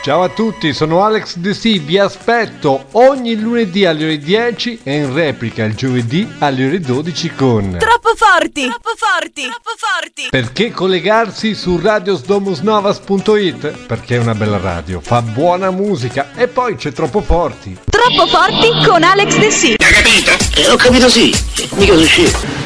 Ciao a tutti, sono Alex De Sì, vi aspetto ogni lunedì alle ore 10 e in replica il giovedì alle ore 12 con Troppo forti! Troppo forti! Troppo forti! Perché collegarsi su radiosdomusnovas.it? Perché è una bella radio, fa buona musica e poi c'è Troppo Forti. Troppo forti con Alex De Sì. Hai capito? Ho capito sì, mica sono scemo.